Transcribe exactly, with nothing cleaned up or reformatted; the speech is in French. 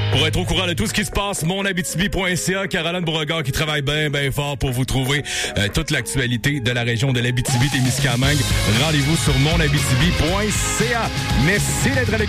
Pour être au courant de tout ce qui se passe, mon abitibi point c a, Caroline Beauregard qui travaille bien, bien fort pour vous trouver euh, toute l'actualité de la région de l'Abitibi-Témiscamingue. Rendez-vous sur mon abitibi point c a. Merci d'être à l'écoute.